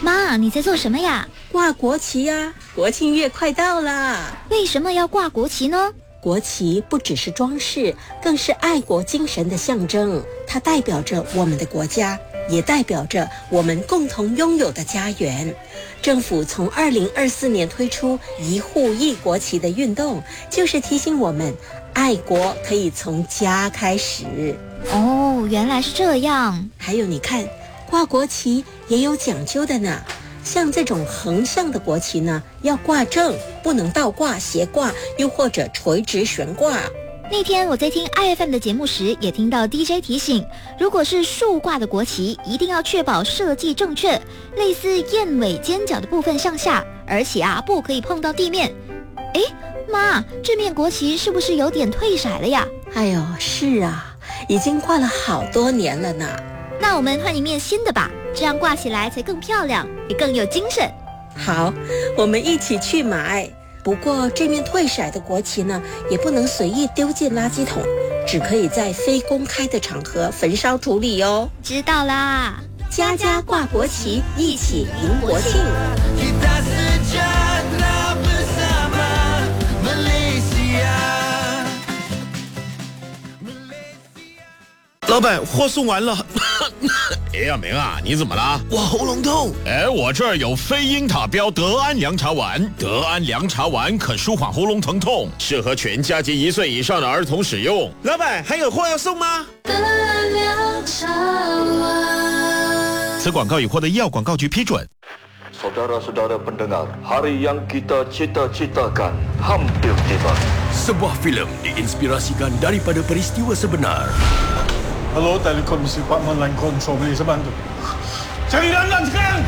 妈，你在做什么呀？ 挂国旗呀，国庆月快到啦！ 为什么要挂国旗呢？ 国旗不只是装饰，更是爱国精神的象征。它代表着我们的国家，也代表着我们共同拥有的家园。政府从2024年推出一户一国旗的运动，就是提醒我们，爱国可以从家开始。 哦，原来是这样。 还有你看，挂国旗也有讲究的呢。像这种横向的国旗呢，要挂正，不能倒挂、斜挂，又或者垂直悬挂。 那天我在听 IFM 的节目时，也听到 DJ 提醒，如果是竖挂的国旗，一定要确保设计正确，类似燕尾尖角的部分向下，而且不可以碰到地面。诶，妈，这面国旗是不是有点褪色了呀？ 哎呦，是啊，已经挂了好多年了呢。 那我们换一面新的吧，这样挂起来才更漂亮，也更有精神。 好，我们一起去买。不过这面褪色的国旗呢，也不能随意丢进垃圾桶，只可以在非公开的场合焚烧处理哦。 知道啦， 家家挂国旗，一起迎国庆。 老板，货送完了。 哎呀，明啊，你怎么了？ 我喉咙痛。 哎，我这儿有非英塔标德安凉茶丸，德安凉茶丸可舒缓喉咙疼痛，适合全家及1岁以上的儿童使用。 老板，还有货要送吗？ 德安凉茶丸。 此广告已获得医药广告局批准。 Saudara-saudara pendengar, hari yang kita cita-citakan hampir tiba. Sebuah filem diinspirasikan daripada peristiwa sebenar. Hello, Telekomisi Department Line Control, boleh saya bantu? Cari Lanlan sekarang!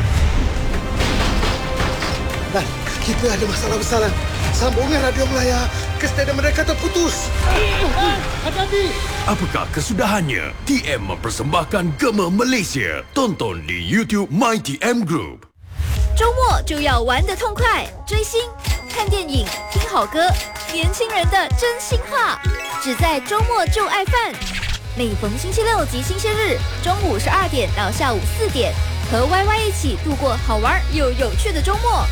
Lan, kita ada masalah besar, Lan. Sambungan radio Melaya ke stadium mereka terputus. Hati-hati! Apakah kesudahannya? TM mempersembahkan Gema Malaysia. Tonton di YouTube MyTM Group. 周末就要玩得痛快，追星、看电影、听好歌，年轻人的真心话，只在周末就爱饭。每逢星期六及星期日，中午12点到下午4点，和 YY 一起度过好玩又有趣的周末。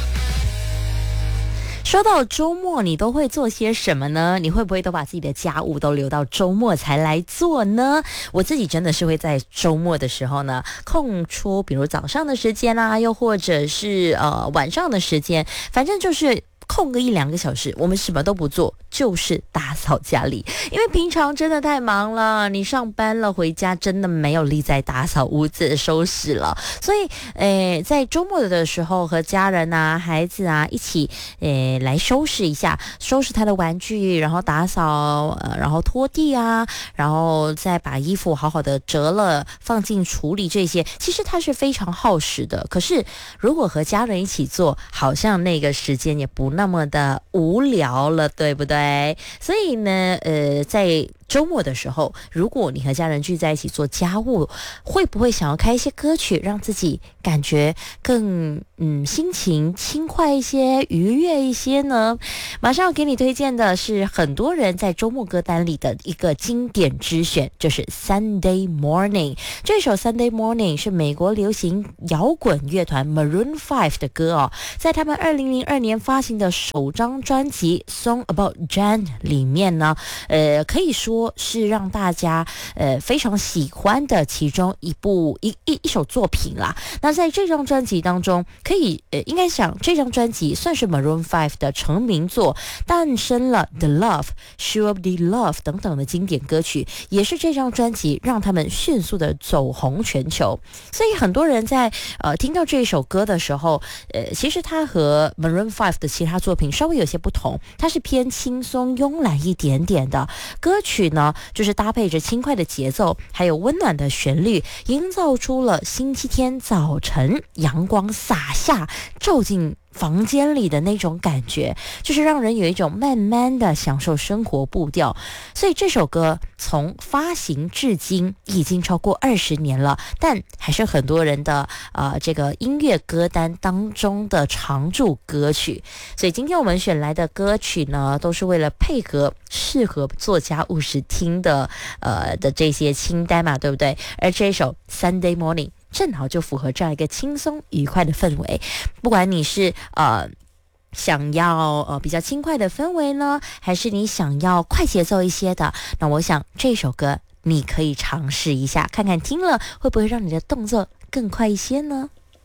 说到周末，你都会做些什么呢？你会不会都把自己的家务都留到周末才来做呢？我自己真的是会在周末的时候呢，空出比如早上的时间啦，又或者是晚上的时间，反正就是空个1-2个小时，我们什么都不做，就是打扫家里。因为平常真的太忙了，你上班了回家真的没有力在打扫屋子收拾了，所以在周末的时候和家人啊孩子啊一起来收拾一下，收拾他的玩具，然后打扫然后拖地啊，然后再把衣服好好的折了放进处理，这些其实它是非常耗时的。可是如果和家人一起做，好像那个时间也不那么的无聊了，对不对？所以呢在周末的时候，如果你和家人聚在一起做家务，会不会想要开一些歌曲，让自己感觉更心情轻快一些，愉悦一些呢？马上要给你推荐的是很多人在周末歌单里的一个经典之选，就是 Sunday Morning。 这首 Sunday Morning 是美国流行摇滚乐团 Maroon 5的歌哦，在他们2002年发行的首张专辑 Song About Jane 里面呢可以说是让大家非常喜欢的其中一首作品啦。那在这张专辑当中，可以应该想这张专辑算是 Maroon 5的成名作，诞生了 The Love、Show the Love 等等的经典歌曲，也是这张专辑让他们迅速的走红全球。所以很多人在听到这一首歌的时候，其实它和 Maroon 5的其他作品稍微有些不同，它是偏轻松慵懒一点点的歌曲呢，就是搭配着轻快的节奏还有温暖的旋律，营造出了星期天早晨阳光洒下照进房间里的那种感觉，就是让人有一种慢慢的享受生活步调。所以这首歌从发行至今已经超过20年了，但还是很多人的这个音乐歌单当中的常驻歌曲。所以今天我们选来的歌曲呢，都是为了配合适合做家务时听的这些清单嘛，对不对？而这首 Sunday Morning 正好就符合这样一个轻松愉快的氛围。不管你是想要比较轻快的氛围呢，还是你想要快节奏一些的，那我想这首歌你可以尝试一下，看看听了会不会让你的动作更快一些呢？